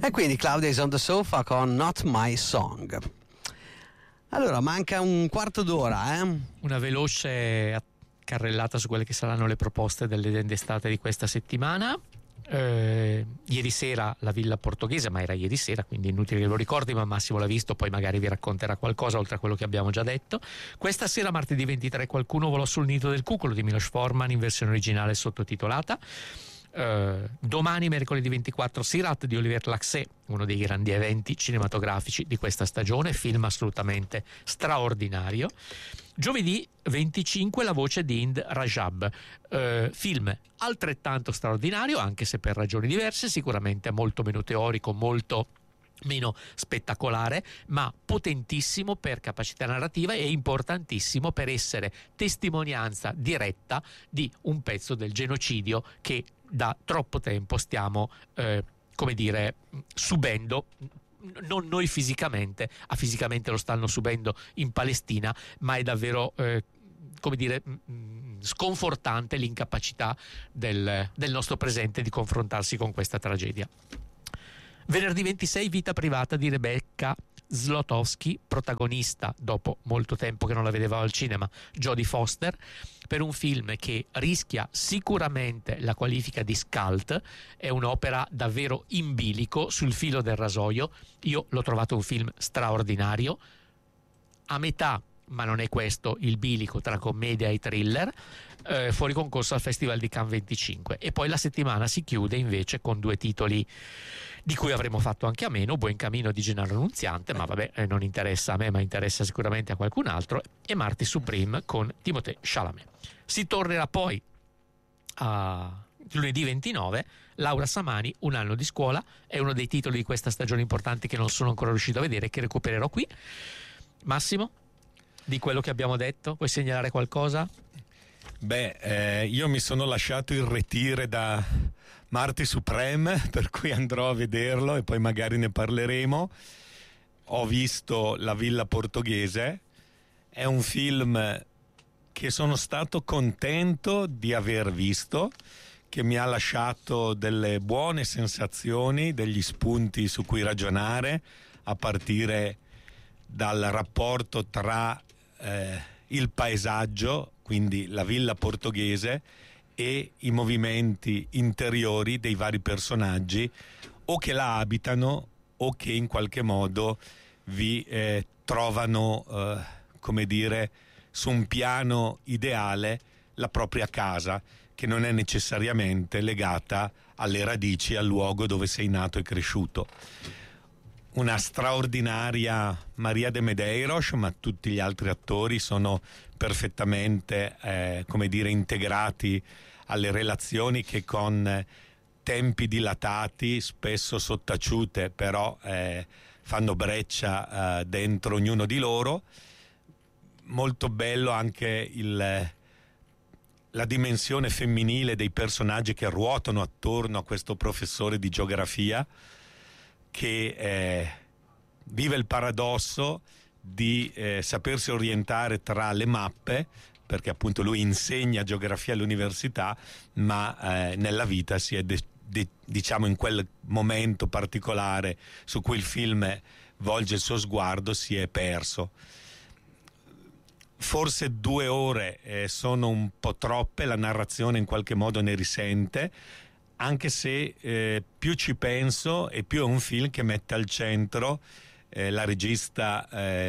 E quindi Claudia is on the sofa con Not My Song. Allora, manca un quarto d'ora, Una veloce carrellata su quelle che saranno le proposte d'estate di questa settimana. Ieri sera la Villa Portoghese, ma era ieri sera, quindi inutile che lo ricordi, ma Massimo l'ha visto, poi magari vi racconterà qualcosa oltre a quello che abbiamo già detto. Questa sera, martedì 23, Qualcuno volò sul nido del cuculo di Miloš Forman in versione originale sottotitolata. Domani, mercoledì 24, Sirat di Olivier Laxé, uno dei grandi eventi cinematografici di questa stagione, film assolutamente straordinario. Giovedì 25, La voce di Ind Rajab, film altrettanto straordinario, anche se per ragioni diverse, sicuramente molto meno teorico, molto meno spettacolare, ma potentissimo per capacità narrativa e importantissimo per essere testimonianza diretta di un pezzo del genocidio che da troppo tempo stiamo subendo. Non noi fisicamente, fisicamente lo stanno subendo in Palestina, ma è davvero sconfortante l'incapacità del nostro presente di confrontarsi con questa tragedia. Venerdì 26, Vita privata di Rebecca Zlotowski, protagonista, dopo molto tempo che non la vedevamo al cinema, Jodie Foster, per un film che rischia sicuramente la qualifica di Scult. È un'opera davvero in bilico, sul filo del rasoio. Io l'ho trovato un film straordinario, a metà, ma non è questo il bilico, tra commedia e thriller, fuori concorso al Festival di Cannes 25. E poi la settimana si chiude invece con due titoli di cui avremmo fatto anche a meno: Buon cammino di Gennaro Nunziante, ma vabbè, non interessa a me, ma interessa sicuramente a qualcun altro, e Marty Supreme con Timothée Chalamet. Si tornerà poi a lunedì 29, Laura Samani, Un anno di scuola, è uno dei titoli di questa stagione importanti che non sono ancora riuscito a vedere, che recupererò qui. Massimo, di quello che abbiamo detto, vuoi segnalare qualcosa? Io mi sono lasciato irretire da Marty Supreme, per cui andrò a vederlo e poi magari ne parleremo. Ho visto La Villa Portoghese, è un film che sono stato contento di aver visto, che mi ha lasciato delle buone sensazioni, degli spunti su cui ragionare, a partire dal rapporto tra il paesaggio, quindi la villa portoghese, e i movimenti interiori dei vari personaggi, o che la abitano o che in qualche modo vi trovano, su un piano ideale la propria casa, che non è necessariamente legata alle radici, al luogo dove sei nato e cresciuto. Una straordinaria Maria de Medeiros, ma tutti gli altri attori sono perfettamente integrati alle relazioni che, con tempi dilatati, spesso sottaciute, però fanno breccia dentro ognuno di loro. Molto bello anche la dimensione femminile dei personaggi che ruotano attorno a questo professore di geografia, che vive il paradosso di sapersi orientare tra le mappe, perché appunto lui insegna geografia all'università, ma nella vita si è diciamo in quel momento particolare su cui il film volge il suo sguardo, si è perso. Forse 2 ore sono un po' troppe, la narrazione in qualche modo ne risente, anche se più ci penso e più è un film che mette al centro la regista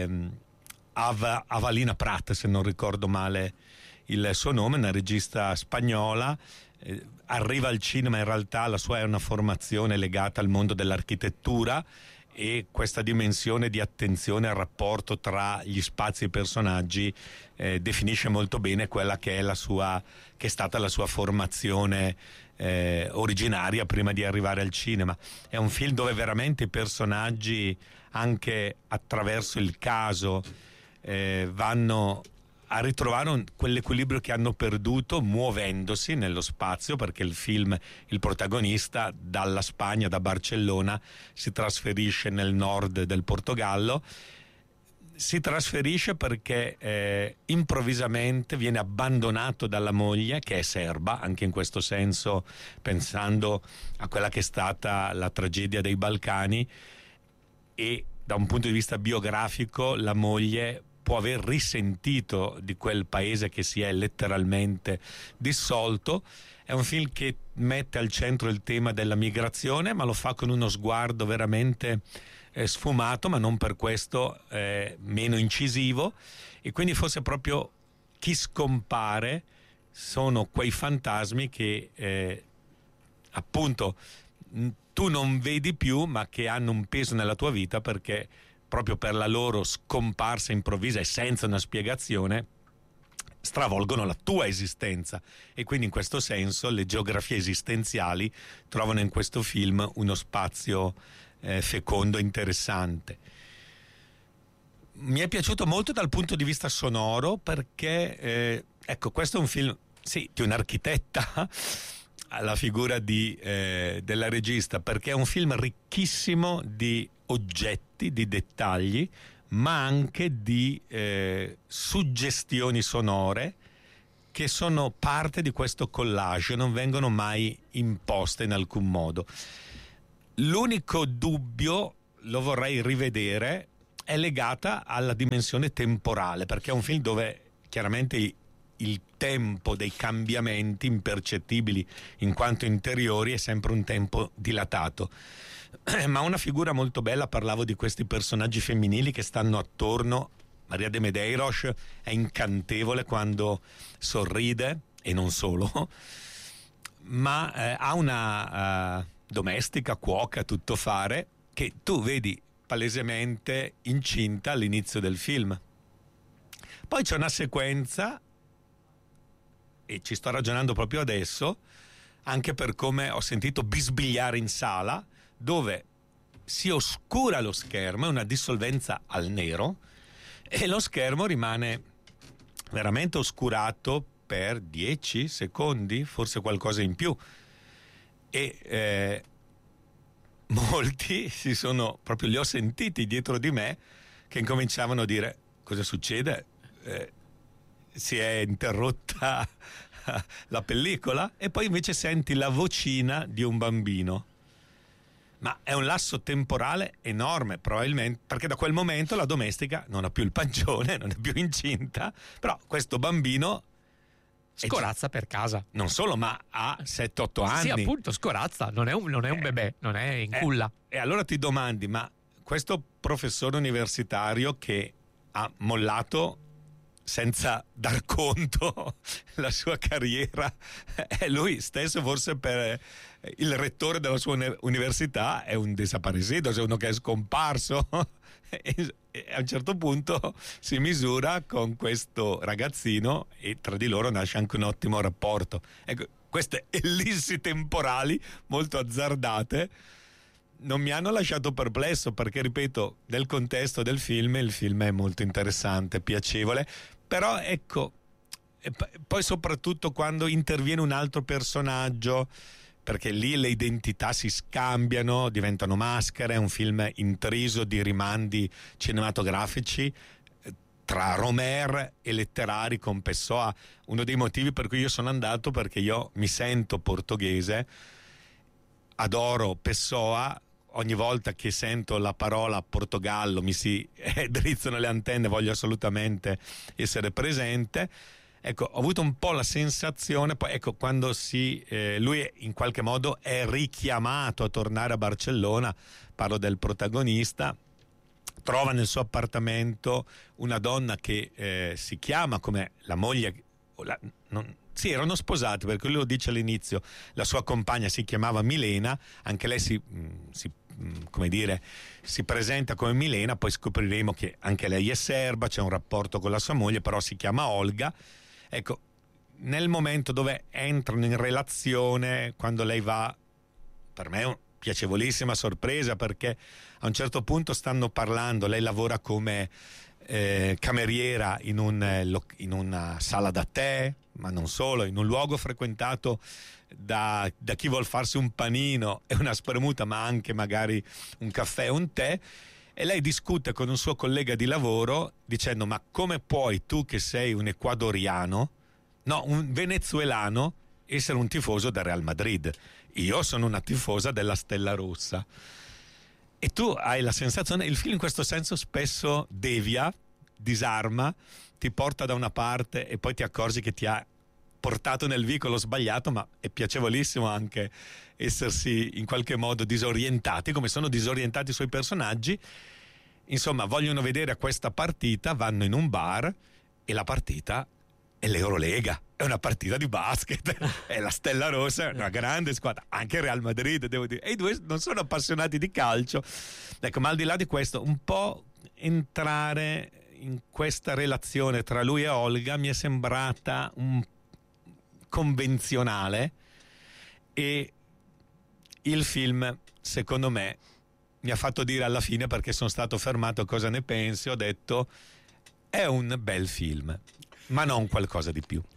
Avalina Prat, se non ricordo male il suo nome, una regista spagnola. Arriva al cinema, in realtà la sua è una formazione legata al mondo dell'architettura, e questa dimensione di attenzione al rapporto tra gli spazi e i personaggi definisce molto bene quella che è stata la sua formazione originaria prima di arrivare al cinema. È un film dove veramente i personaggi, anche attraverso il caso, vanno a ritrovare quell'equilibrio che hanno perduto muovendosi nello spazio, perché il protagonista dalla Spagna, da Barcellona, si trasferisce nel nord del Portogallo. si trasferisce perché improvvisamente viene abbandonato dalla moglie, che è serba, anche in questo senso, pensando a quella che è stata la tragedia dei Balcani, e da un punto di vista biografico la moglie può aver risentito di quel paese che si è letteralmente dissolto. È un film che mette al centro il tema della migrazione, ma lo fa con uno sguardo veramente sfumato, ma non per questo meno incisivo, e quindi forse proprio chi scompare sono quei fantasmi che appunto tu non vedi più, ma che hanno un peso nella tua vita, perché proprio per la loro scomparsa improvvisa e senza una spiegazione stravolgono la tua esistenza. E quindi in questo senso le geografie esistenziali trovano in questo film uno spazio fecondo e interessante. Mi è piaciuto molto dal punto di vista sonoro, perché ecco, questo è un film, sì, di un'architetta alla figura della regista, perché è un film ricchissimo di oggetti, di dettagli, ma anche di suggestioni sonore che sono parte di questo collage, non vengono mai imposte in alcun modo. L'unico dubbio, lo vorrei rivedere, è legata alla dimensione temporale, perché è un film dove chiaramente il tempo dei cambiamenti impercettibili in quanto interiori è sempre un tempo dilatato. Ma una figura molto bella, parlavo di questi personaggi femminili che stanno attorno. Maria de Medeiros è incantevole quando sorride, e non solo, ma ha una domestica, cuoca, tuttofare, che tu vedi palesemente incinta all'inizio del film. Poi c'è una sequenza, e ci sto ragionando proprio adesso, anche per come ho sentito bisbigliare in sala, dove si oscura lo schermo, è una dissolvenza al nero, e lo schermo rimane veramente oscurato per 10 secondi, forse qualcosa in più, e molti proprio li ho sentiti dietro di me che incominciavano a dire: cosa succede? Si è interrotta la pellicola? E poi invece senti la vocina di un bambino. Ma è un lasso temporale enorme, probabilmente, perché da quel momento la domestica non ha più il pancione, non è più incinta, però questo bambino scorazza per casa. Non solo, ma ha 7-8 anni. Sì, appunto, scorazza, non è un bebè, non è in culla. E allora ti domandi, ma questo professore universitario che ha mollato senza dar conto la sua carriera, è lui stesso forse per il rettore della sua università è un desaparecido, è uno che è scomparso e a un certo punto si misura con questo ragazzino e tra di loro nasce anche un ottimo rapporto. Ecco, queste ellissi temporali molto azzardate non mi hanno lasciato perplesso, perché ripeto, nel contesto del film, il film è molto interessante, piacevole, però ecco, poi soprattutto quando interviene un altro personaggio, perché lì le identità si scambiano, diventano maschere, è un film intriso di rimandi cinematografici tra Romer e letterari con Pessoa. Uno dei motivi per cui io sono andato, perché io mi sento portoghese, adoro Pessoa, ogni volta che sento la parola Portogallo mi si drizzano le antenne, voglio assolutamente essere presente. Ecco, ho avuto un po' la sensazione, poi ecco, quando lui in qualche modo è richiamato a tornare a Barcellona, parlo del protagonista, trova nel suo appartamento una donna che si chiama come la moglie, sì, erano sposati, perché lui lo dice all'inizio, la sua compagna si chiamava Milena, anche lei si presenta come Milena, poi scopriremo che anche lei è serba, c'è un rapporto con la sua moglie, però si chiama Olga. Ecco, nel momento dove entrano in relazione, quando lei va, per me è una piacevolissima sorpresa, perché a un certo punto stanno parlando, lei lavora come cameriera in una sala da tè, ma non solo, in un luogo frequentato da chi vuol farsi un panino e una spremuta, ma anche magari un caffè o un tè. e lei discute con un suo collega di lavoro dicendo: ma come puoi tu, che sei un ecuadoriano, no, un venezuelano, essere un tifoso del Real Madrid? Io sono una tifosa della Stella Rossa. E tu hai la sensazione, il film in questo senso spesso devia, disarma, ti porta da una parte e poi ti accorgi che ti ha portato nel vicolo sbagliato, ma è piacevolissimo anche essersi in qualche modo disorientati, come sono disorientati i suoi personaggi. Insomma, vogliono vedere questa partita, vanno in un bar e la partita è l'Eurolega, è una partita di basket, è la Stella Rossa, è una grande squadra, anche il Real Madrid, devo dire, e i due non sono appassionati di calcio. Ecco, ma al di là di questo, un po' entrare in questa relazione tra lui e Olga mi è sembrata un convenzionale, e il film, secondo me, mi ha fatto dire alla fine, perché sono stato fermato cosa ne pensi, ho detto: è un bel film, ma non qualcosa di più.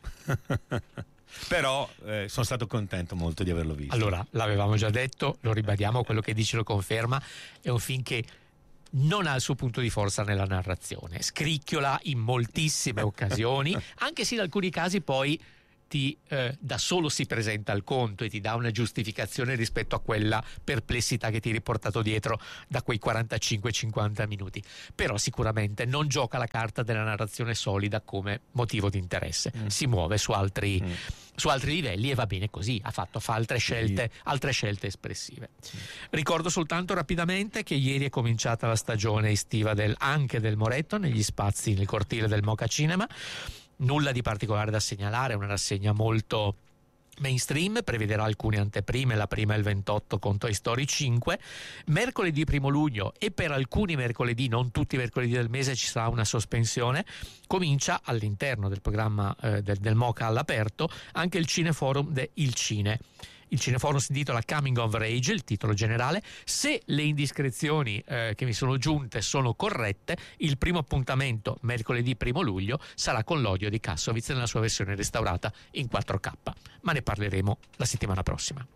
Però sono stato contento molto di averlo visto. Allora, l'avevamo già detto, lo ribadiamo, quello che dice lo conferma, è un film che non ha il suo punto di forza nella narrazione, scricchiola in moltissime occasioni, anche se in alcuni casi poi da solo si presenta al conto e ti dà una giustificazione rispetto a quella perplessità che ti eri portato dietro da quei 45-50 minuti. Però sicuramente non gioca la carta della narrazione solida come motivo di interesse, si muove su altri livelli, e va bene così, fa altre scelte espressive. Ricordo soltanto rapidamente che ieri è cominciata la stagione estiva anche del Moretto negli spazi nel cortile del Moca Cinema. Nulla di particolare da segnalare, una rassegna molto mainstream, prevederà alcune anteprime, la prima il 28 con Toy Story 5. Mercoledì 1 luglio, e per alcuni mercoledì, non tutti i mercoledì del mese, ci sarà una sospensione. Comincia all'interno del programma del Moca all'aperto anche il Cineforum Il Cine. Il Cineforum si intitola Coming of Age, il titolo generale. Se le indiscrezioni che mi sono giunte sono corrette, il primo appuntamento, mercoledì 1 luglio, sarà con l'Odio di Kassovitz nella sua versione restaurata in 4K. Ma ne parleremo la settimana prossima.